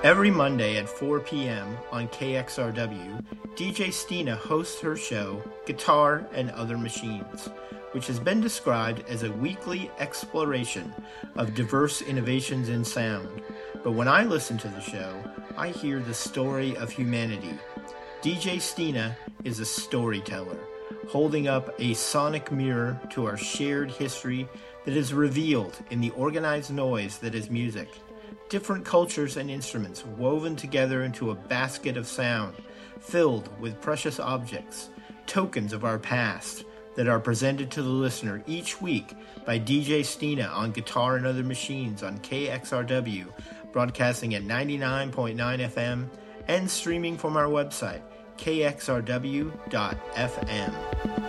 Every Monday at 4 p.m. on KXRW, DJ Stina hosts her show, Guitar and Other Machines, which has been described as a weekly exploration of diverse innovations in sound. But when I listen to the show, I hear the story of humanity. DJ Stina is a storyteller, holding up a sonic mirror to our shared history that is revealed in the organized noise that is music. Different cultures and instruments woven together into a basket of sound, filled with precious objects, tokens of our past, that are presented to the listener each week by DJ Stina on Guitar and Other Machines on KXRW, broadcasting at 99.9 FM and streaming from our website, kxrw.fm.